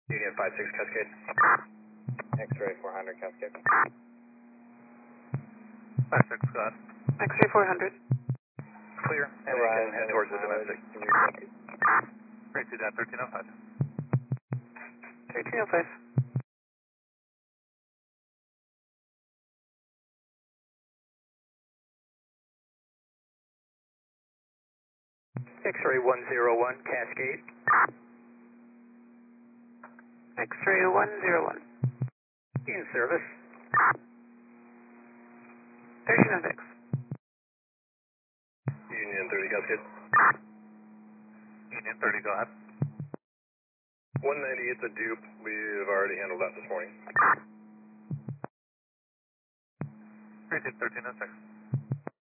Union 56 Cascade. X-ray 400 Cascade. 56 Scott. X-ray 400. Clear. And Arrive, head towards the domestic. 32 down 1305. 1305. X-ray 101 Cascade. X-ray 101. In service. 1306. Union 30 Cascade. Union 30, go ahead. 190, it's a dupe. We've already handled that this morning. 1306.